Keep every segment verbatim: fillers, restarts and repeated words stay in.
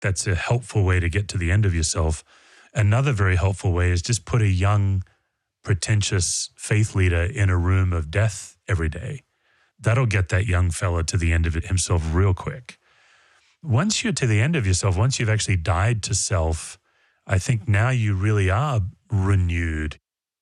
That's a helpful way to get to the end of yourself. Another very helpful way is just put a young, pretentious faith leader in a room of death every day. That'll get that young fella to the end of it himself real quick. Once you're to the end of yourself, once you've actually died to self, I think now you really are renewed.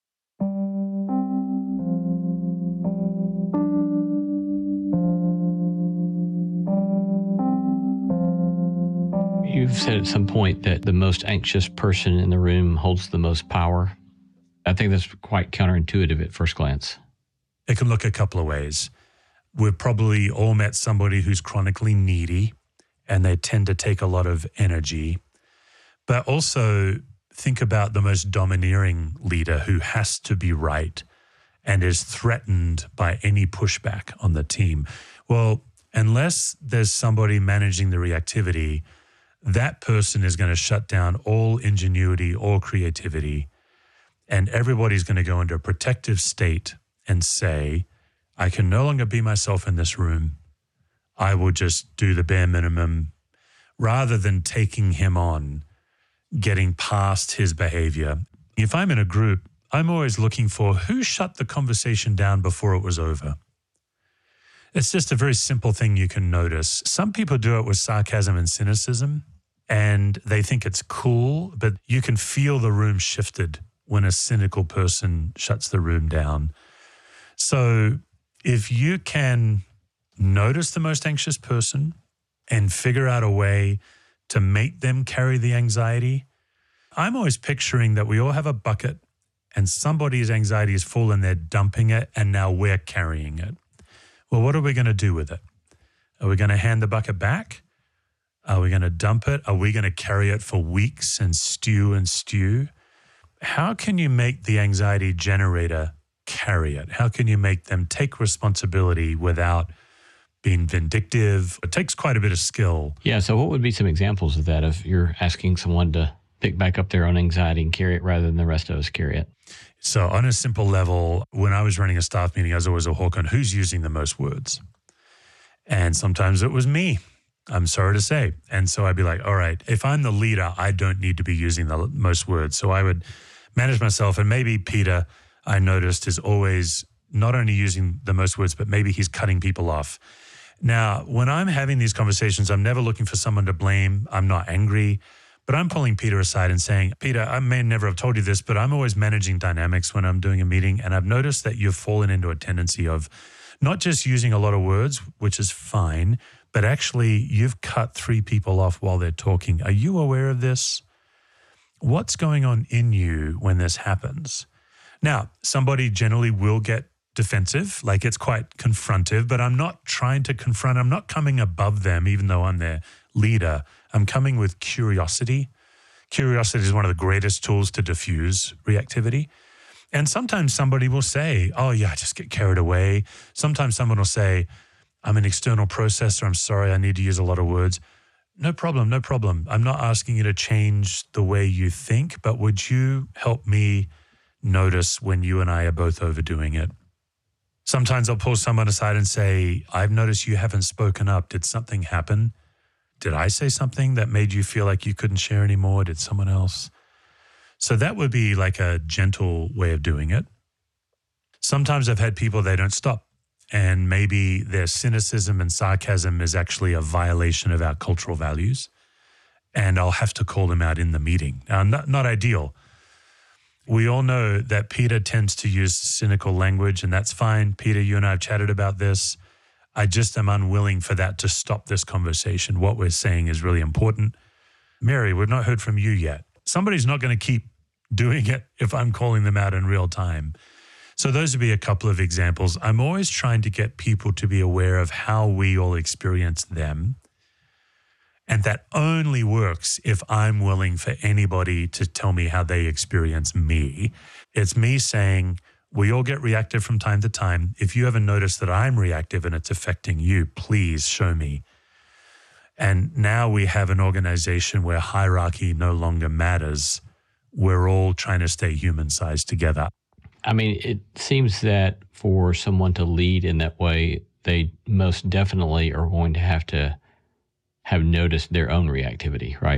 You've said at some point that the most anxious person in the room holds the most power. I think that's quite counterintuitive at first glance. It can look a couple of ways. We've probably all met somebody who's chronically needy, and they tend to take a lot of energy. But also think about the most domineering leader who has to be right and is threatened by any pushback on the team. Well, unless there's somebody managing the reactivity, that person is going to shut down all ingenuity, all creativity, and everybody's going to go into a protective state and say, I can no longer be myself in this room. I will just do the bare minimum, rather than taking him on, getting past his behavior. If I'm in a group, I'm always looking for who shut the conversation down before it was over. It's just a very simple thing you can notice. Some people do it with sarcasm and cynicism, and they think it's cool, but you can feel the room shifted when a cynical person shuts the room down. So if you can notice the most anxious person and figure out a way to make them carry the anxiety, I'm always picturing that we all have a bucket and somebody's anxiety is full and they're dumping it, and now we're carrying it. Well, what are we going to do with it? Are we going to hand the bucket back? Are we going to dump it? Are we going to carry it for weeks and stew and stew? How can you make the anxiety generator carry it? How can you make them take responsibility without being vindictive? It takes quite a bit of skill. Yeah, so what would be some examples of that if you're asking someone to pick back up their own anxiety and carry it rather than the rest of us carry it? So on a simple level, when I was running a staff meeting, I was always a hawk on who's using the most words. And sometimes it was me, I'm sorry to say. And so I'd be like, all right, if I'm the leader, I don't need to be using the most words. So I would manage myself. And maybe Peter, I noticed, is always not only using the most words, but maybe he's cutting people off. Now, when I'm having these conversations, I'm never looking for someone to blame. I'm not angry. But I'm pulling Peter aside and saying, Peter, I may never have told you this, but I'm always managing dynamics when I'm doing a meeting. And I've noticed that you've fallen into a tendency of not just using a lot of words, which is fine, but actually you've cut three people off while they're talking. Are you aware of this? What's going on in you when this happens? Now, somebody generally will get defensive, like it's quite confrontive, but I'm not trying to confront. I'm not coming above them, even though I'm their leader. I'm coming with curiosity. Curiosity is one of the greatest tools to diffuse reactivity. And sometimes somebody will say, oh yeah, I just get carried away. Sometimes someone will say, I'm an external processor. I'm sorry, I need to use a lot of words. No problem, no problem. I'm not asking you to change the way you think, but would you help me notice when you and I are both overdoing it? Sometimes I'll pull someone aside and say, I've noticed you haven't spoken up. Did something happen? Did I say something that made you feel like you couldn't share anymore? Did someone else? So that would be like a gentle way of doing it. Sometimes I've had people, they don't stop. And maybe their cynicism and sarcasm is actually a violation of our cultural values. And I'll have to call them out in the meeting. Now, not, not ideal. We all know that Peter tends to use cynical language, and that's fine. Peter, you and I have chatted about this. I just am unwilling for that to stop this conversation. What we're saying is really important. Mary, we've not heard from you yet. Somebody's not going to keep doing it if I'm calling them out in real time. So those would be a couple of examples. I'm always trying to get people to be aware of how we all experience them. And that only works if I'm willing for anybody to tell me how they experience me. It's me saying, we all get reactive from time to time. If you ever notice that I'm reactive and it's affecting you, please show me. And now we have an organization where hierarchy no longer matters. We're all trying to stay human-sized together. I mean, it seems that for someone to lead in that way, they most definitely are going to have to have noticed their own reactivity, right?